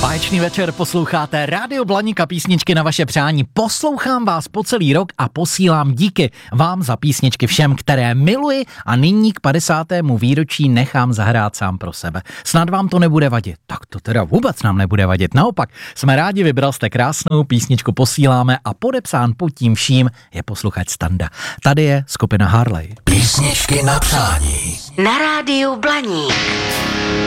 Báječný večer, posloucháte Rádio Blaník, písničky na vaše přání. Poslouchám vás po celý rok a posílám díky vám za písničky všem, které miluji a nyní k 50. výročí nechám zahrát sám pro sebe. Snad vám to nebude vadit. Tak to teda vůbec nám nebude vadit. Naopak, jsme rádi, vybral jste krásnou písničku, posíláme a podepsán pod tím vším je posluchač Standa. Tady je skupina Harley. Písničky na přání. Na Rádiu Blaník.